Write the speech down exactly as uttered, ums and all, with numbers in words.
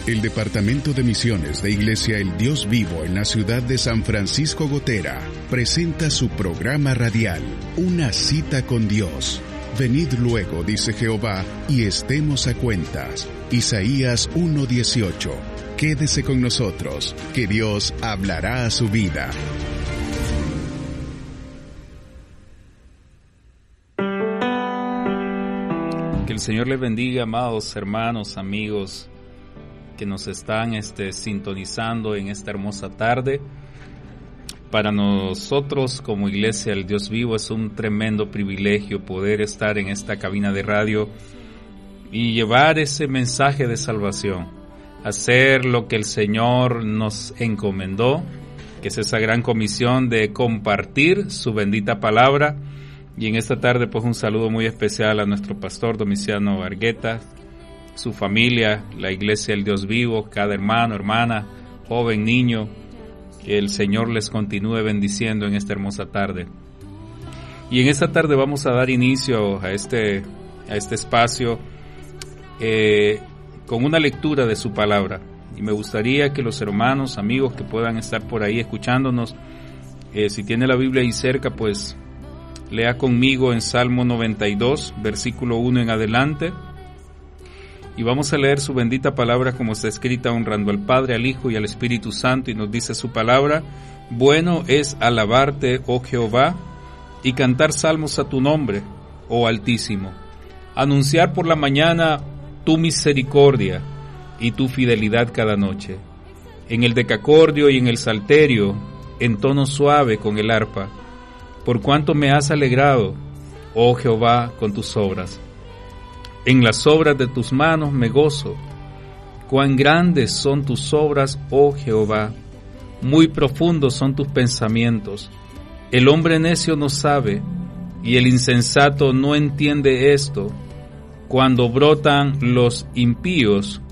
El Departamento de Misiones de Iglesia El Dios Vivo en la ciudad de San Francisco Gotera presenta su programa radial, Una cita con Dios. Venid luego, dice Jehová, y estemos a cuentas. Isaías uno dieciocho. Quédese con nosotros, que Dios hablará a su vida. Que el Señor les bendiga, amados hermanos, amigos, que nos están este, sintonizando en esta hermosa tarde. Para nosotros como Iglesia El Dios Vivo es un tremendo privilegio poder estar en esta cabina de radio y llevar ese mensaje de salvación, hacer lo que el Señor nos encomendó, que es esa gran comisión de compartir su bendita palabra. Y en esta tarde pues un saludo muy especial a nuestro pastor Domiciano Argueta, su familia, la Iglesia El Dios Vivo, cada hermano, hermana, joven, niño, que el Señor les continúe bendiciendo en esta hermosa tarde. Y en esta tarde vamos a dar inicio a este, a este espacio eh, con una lectura de su palabra. Y me gustaría que los hermanos, amigos que puedan estar por ahí escuchándonos, eh, si tiene la Biblia ahí cerca, pues lea conmigo en Salmo noventa y dos, versículo uno en adelante. Y vamos a leer su bendita palabra como está escrita, honrando al Padre, al Hijo y al Espíritu Santo. Y nos dice su palabra: bueno es alabarte, oh Jehová, y cantar salmos a tu nombre, oh Altísimo. Anunciar por la mañana tu misericordia y tu fidelidad cada noche. En el decacordio y en el salterio, en tono suave con el arpa. Por cuanto me has alegrado, oh Jehová, con tus obras. En las obras de tus manos me gozo. Cuán grandes son tus obras, oh Jehová. Muy profundos son tus pensamientos. El hombre necio no sabe, y el insensato no entiende esto. Cuando brotan los impíos,